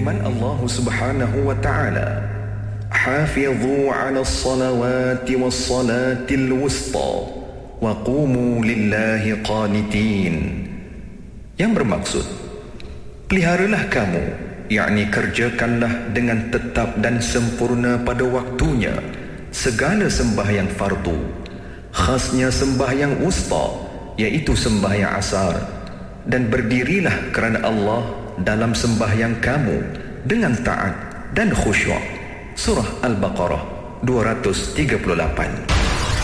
firman Allah Subhanahu wa taala, "Hafidhu 'alas salawati was salatil wusta wa qumu lillahi qanitin." Yang bermaksud, peliharalah kamu, yakni kerjakanlah dengan tetap dan sempurna pada waktunya segala sembahyang fardu, khasnya sembahyang wusta, iaitu sembahyang asar, dan berdirilah kerana Allah dalam sembahyang kamu dengan taat dan khusyuk. Surah Al-Baqarah 238.